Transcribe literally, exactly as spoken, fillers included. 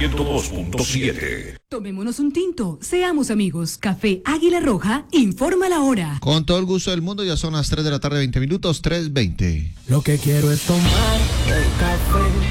ciento dos punto siete. Tomémonos un tinto, seamos amigos. Café Águila Roja, informa la hora. Con todo el gusto del mundo, ya son las tres de la tarde, veinte minutos, tres veinte. Lo que quiero es tomar el café